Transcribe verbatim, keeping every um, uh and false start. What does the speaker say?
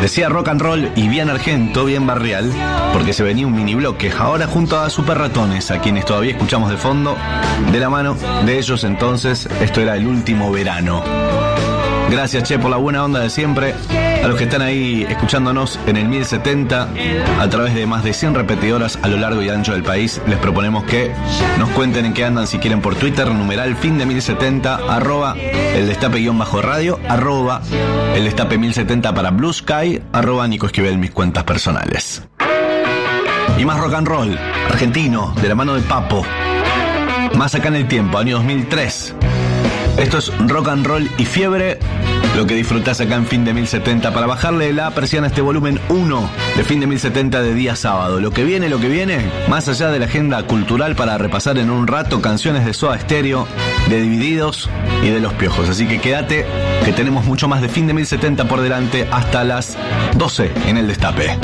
Decía rock and roll y bien argento, bien barrial, porque se venía un mini bloque. Ahora junto a Super Ratones, a quienes todavía escuchamos de fondo, de la mano de ellos entonces, esto era El Último Verano. Gracias, che, por la buena onda de siempre. A los que están ahí escuchándonos en el mil setenta, a través de más de cien repetidoras a lo largo y ancho del país, les proponemos que nos cuenten en qué andan, si quieren, por Twitter, numeral fin de mil setenta, arroba el destape guión bajo radio, arroba el destape mil setenta para Blue Sky, arroba Nico Esquivel, mis cuentas personales. Y más rock and roll, argentino, de la mano de Papo. Más acá en el tiempo, año dos mil tres. Esto es rock and roll y fiebre, lo que disfrutás acá en Fin de mil setenta. Para bajarle la persiana a este volumen uno de Fin de mil setenta de día sábado. Lo que viene, lo que viene, más allá de la agenda cultural para repasar en un rato canciones de Soda Stereo, de Divididos y de Los Piojos. Así que quédate, que tenemos mucho más de Fin de mil setenta por delante hasta las doce en el Destape.